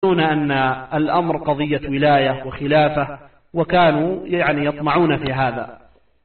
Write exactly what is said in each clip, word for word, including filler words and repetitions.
أن الأمر قضية ولاية وخلافة، وكانوا يعني يطمعون في هذا.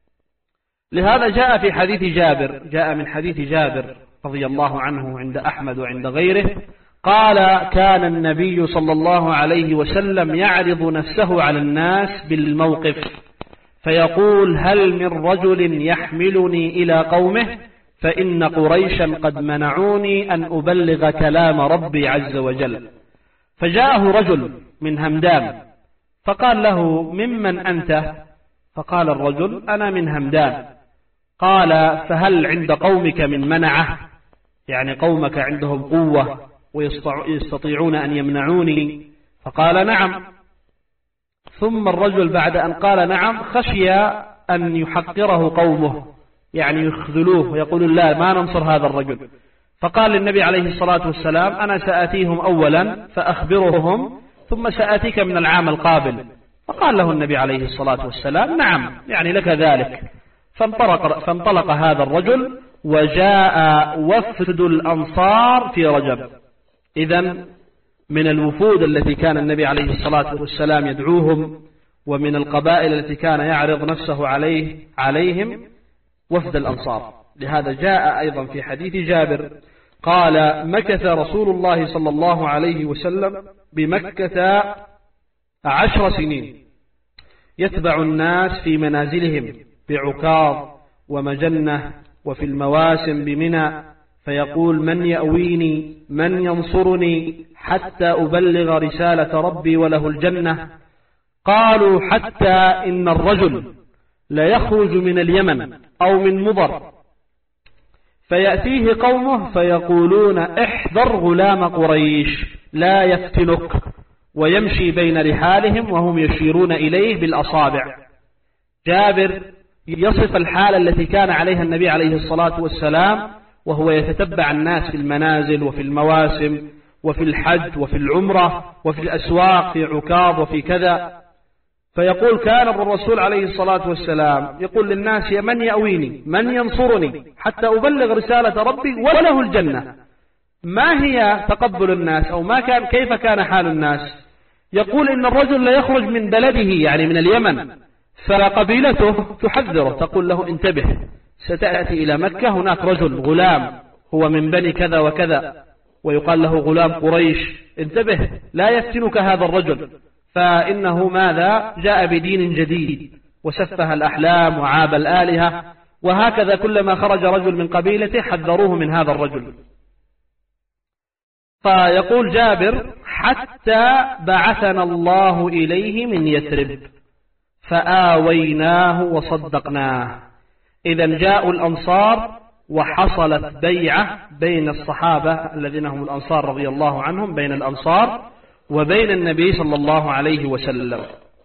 لهذا جاء في حديث جابر، جاء من حديث جابر رضي الله عنه عند أحمد وعند غيره، قال: كان النبي صلى الله عليه وسلم يعرض نفسه على الناس بالموقف فيقول: هل من رجل يحملني إلى قومه؟ فإن قريشا قد منعوني أن أبلغ كلام ربي عز وجل. فجاءه رجل من همدان فقال له: ممن أنت؟ فقال الرجل: أنا من همدان. قال: فهل عند قومك من منعه؟ يعني قومك عندهم قوة ويستطيعون أن يمنعوني؟ فقال: نعم. ثم الرجل بعد أن قال نعم خشي أن يحقره قومه، يعني يخذلوه ويقولون: لا، ما ننصر هذا الرجل. فقال للنبي عليه الصلاة والسلام: أنا سآتيهم أولا فأخبرهم ثم سآتيك من العام القابل. فقال له النبي عليه الصلاة والسلام: نعم، يعني لك ذلك. فانطلق, فانطلق هذا الرجل وجاء وفد الأنصار في رجب. إذن من الوفود التي كان النبي عليه الصلاة والسلام يدعوهم ومن القبائل التي كان يعرض نفسه عليه عليهم وفد الأنصار. لهذا جاء أيضا في حديث جابر قال: مكث رسول الله صلى الله عليه وسلم بمكة عشر سنين يتبع الناس في منازلهم بعكاظ ومجنة وفي المواسم بمنى، فيقول: من يأويني؟ من ينصرني حتى أبلغ رسالة ربي وله الجنة؟ قالوا: حتى إن الرجل لا يخرج من اليمن أو من مضر فيأتيه قومه فيقولون: احذر غلام قريش لا يفتنك، ويمشي بين رحالهم وهم يشيرون إليه بالأصابع. جابر يصف الحالة التي كان عليها النبي عليه الصلاة والسلام وهو يتتبع الناس في المنازل وفي المواسم وفي الحج وفي العمرة وفي الأسواق في عكاظ وفي كذا. فيقول: كان الرسول عليه الصلاة والسلام يقول للناس: من يأويني؟ من ينصرني حتى أبلغ رسالة ربي وله الجنة؟ ما هي تقبل الناس أو ما كان كيف كان حال الناس؟ يقول: إن الرجل لا يخرج من بلده، يعني من اليمن، فقبيلته تحذره تقول له: انتبه، ستأتي إلى مكة، هناك رجل غلام هو من بني كذا وكذا ويقال له غلام قريش، انتبه لا يفتنك هذا الرجل، فإنه ماذا؟ جاء بدين جديد وسفه الأحلام وعاب الآلهة. وهكذا كلما خرج رجل من قبيلته حذروه من هذا الرجل. فيقول جابر: حتى بعثنا الله إليه من يثرب فآويناه وصدقناه. إذا جاءوا الأنصار وحصلت بيعة بين الصحابة الذين هم الأنصار رضي الله عنهم، بين الأنصار وبين النبي صلى الله عليه وسلم.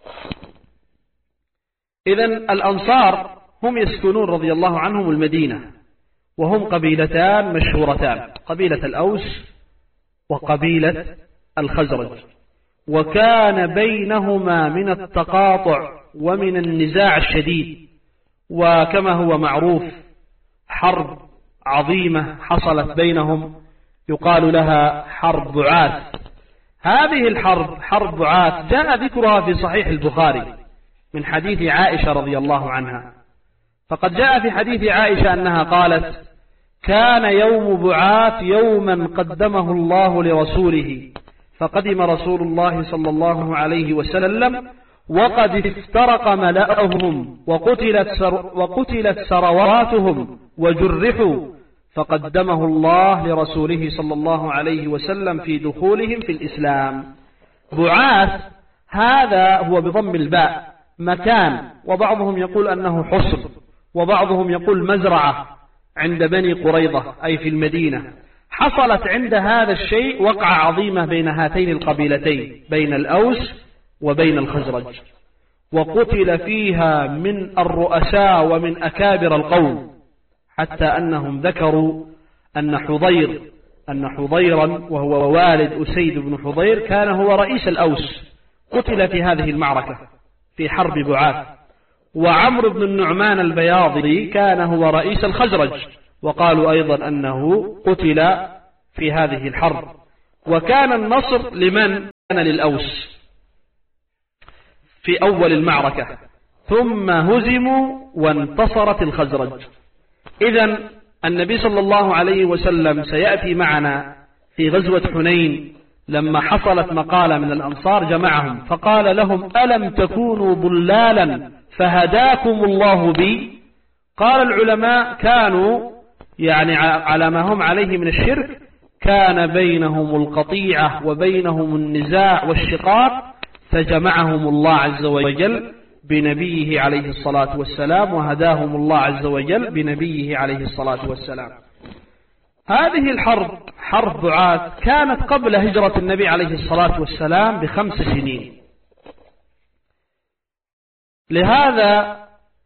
إذا الأنصار هم يسكنون رضي الله عنهم المدينة، وهم قبيلتان مشهورتان، قبيلة الأوس وقبيلة الخزرج، وكان بينهما من التقاطع ومن النزاع الشديد، وكما هو معروف حرب عظيمة حصلت بينهم يقال لها حرب بعاث. هذه الحرب حرب بعاث جاء ذكرها في صحيح البخاري من حديث عائشة رضي الله عنها. فقد جاء في حديث عائشة أنها قالت: كان يوم بعاث يوما قدمه الله لرسوله، فقدم رسول الله صلى الله عليه وسلم وقد افترق ملأهم وقتلت, سر وقتلت سرواتهم وجرحوا، فقدمه الله لرسوله صلى الله عليه وسلم في دخولهم في الإسلام. بعاث هذا هو بضم الباء مكان، وبعضهم يقول أنه حصر، وبعضهم يقول مزرعة عند بني قريظة أي في المدينة. حصلت عند هذا الشيء وقعة عظيمة بين هاتين القبيلتين، بين الأوس وبين الخزرج، وقتل فيها من الرؤساء ومن أكابر القوم، حتى أنهم ذكروا أن حضير أن حضيرا وهو والد أسيد بن حضير كان هو رئيس الأوس، قتل في هذه المعركة في حرب بعاث. وعمرو بن النعمان البياضي كان هو رئيس الخزرج، وقالوا أيضا أنه قتل في هذه الحرب. وكان النصر لمن؟ للأوس في أول المعركة، ثم هزموا وانتصرت الخزرج. إذن النبي صلى الله عليه وسلم سيأتي معنا في غزوة حنين لما حصلت مقالة من الأنصار جمعهم فقال لهم: ألم تكونوا ضلالا فهداكم الله بي؟ قال العلماء: كانوا يعني على ما هم عليه من الشرك، كان بينهم القطيعة وبينهم النزاع والشقاق، فجمعهم الله عز وجل بنبيه عليه الصلاة والسلام، وهداهم الله عز وجل بنبيه عليه الصلاة والسلام. هذه الحرب حرب بعاث كانت قبل هجرة النبي عليه الصلاة والسلام بخمس سنين. لهذا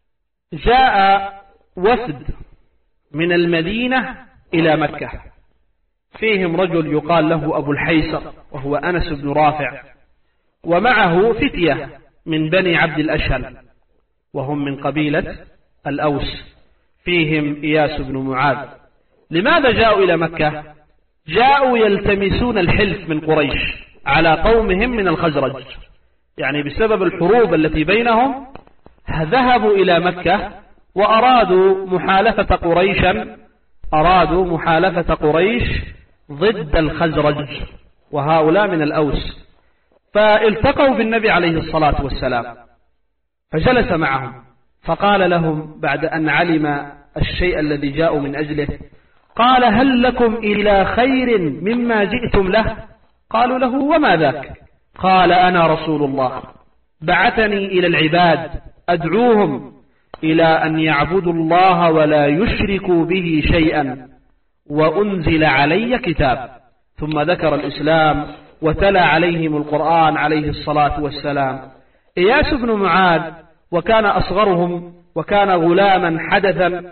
جاء وفد من المدينة إلى مكة، فيهم رجل يقال له أبو الحيسر وهو أنس بن رافع، ومعه فتية من بني عبد الأشهل وهم من قبيلة الأوس، فيهم إياس بن معاذ. لماذا جاءوا إلى مكة؟ جاءوا يلتمسون الحلف من قريش على قومهم من الخزرج، يعني بسبب الحروب التي بينهم ذهبوا إلى مكة وأرادوا محالفة قريشا أرادوا محالفة قريش ضد الخزرج، وهؤلاء من الأوس. فالتقوا بالنبي عليه الصلاة والسلام فجلس معهم فقال لهم بعد أن علم الشيء الذي جاءوا من أجله، قال: هل لكم إلى خير مما جئتم له؟ قالوا له: وما ذاك؟ قال: أنا رسول الله بعثني إلى العباد أدعوهم إلى أن يعبدوا الله ولا يشركوا به شيئا، وأنزل علي كتاب. ثم ذكر الإسلام وتلا عليهم القرآن عليه الصلاة والسلام. إياس بن معاذ وكان أصغرهم وكان غلاما حدثا،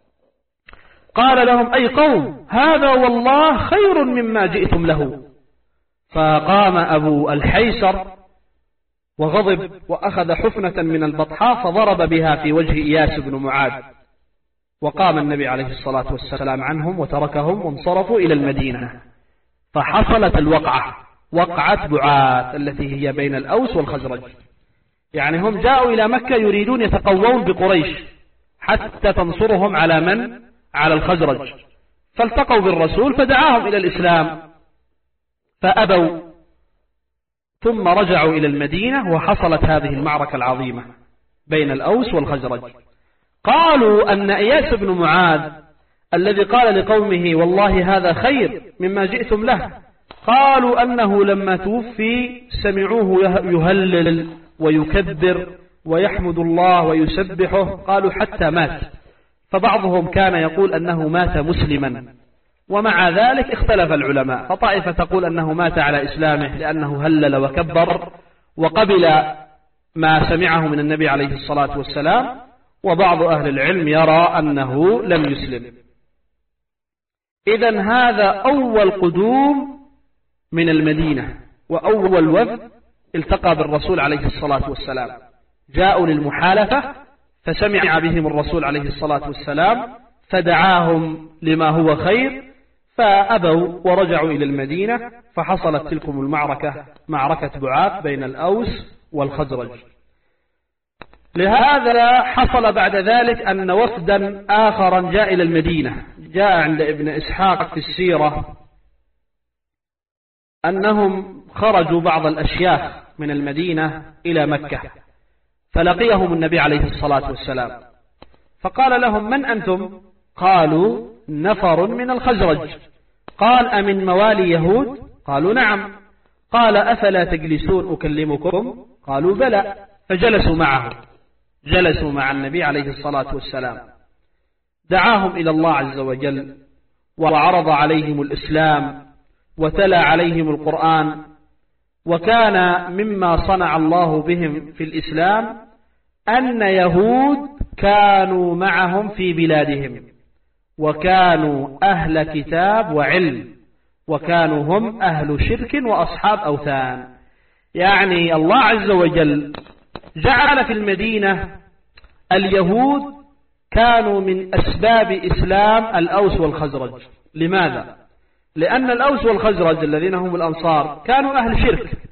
قال لهم: أي قوم، هذا والله خير مما جئتم له. فقام أبو الحيسر وغضب وأخذ حفنة من البطحاء فضرب بها في وجه إياس بن معاذ، وقام النبي عليه الصلاة والسلام عنهم وتركهم وانصرفوا إلى المدينة. فحصلت الوقعة، وقعة بعاث التي هي بين الأوس والخزرج. يعني هم جاءوا إلى مكة يريدون يتقوون بقريش حتى تنصرهم على من؟ على الخزرج. فالتقوا بالرسول فدعاهم إلى الإسلام فأبوا، ثم رجعوا إلى المدينة وحصلت هذه المعركة العظيمة بين الأوس والخزرج. قالوا أن إياس بن معاذ الذي قال لقومه: والله هذا خير مما جئتم له، قالوا أنه لما توفي سمعوه يهلل ويكبر ويحمد الله ويسبحه، قالوا حتى مات. فبعضهم كان يقول أنه مات مسلما، ومع ذلك اختلف العلماء، فطائفة تقول أنه مات على إسلامه لأنه هلل وكبر وقبل ما سمعه من النبي عليه الصلاة والسلام، وبعض أهل العلم يرى أنه لم يسلم. إذن هذا أول قدوم من المدينة وأول وفد التقى بالرسول عليه الصلاة والسلام، جاءوا للمحالفة فسمع بهم الرسول عليه الصلاة والسلام فدعاهم لما هو خير، فأبوا ورجعوا إلى المدينة، فحصلت تلكم المعركة، معركة بعاث بين الأوس والخزرج. لهذا حصل بعد ذلك أن وفدا آخرا جاء إلى المدينة، جاء عند ابن إسحاق في السيرة أنهم خرجوا بعض الأشياخ من المدينة إلى مكة، فلقيهم النبي عليه الصلاة والسلام فقال لهم: من أنتم؟ قالوا: نفر من الخزرج. قال: أمن موالي يهود؟ قالوا: نعم. قال: أفلا تجلسون أكلمكم؟ قالوا: بلى. فجلسوا معه، جلسوا مع النبي عليه الصلاة والسلام، دعاهم إلى الله عز وجل وعرض عليهم الإسلام وتلا عليهم القرآن. وكان مما صنع الله بهم في الإسلام أن يهود كانوا معهم في بلادهم، وكانوا أهل كتاب وعلم، وكانوا هم أهل شرك وأصحاب أوثان. يعني الله عز وجل جعل في المدينة اليهود كانوا من أسباب إسلام الأوس والخزرج. لماذا؟ لأن الأوس والخزرج الذين هم الأنصار كانوا أهل شرك،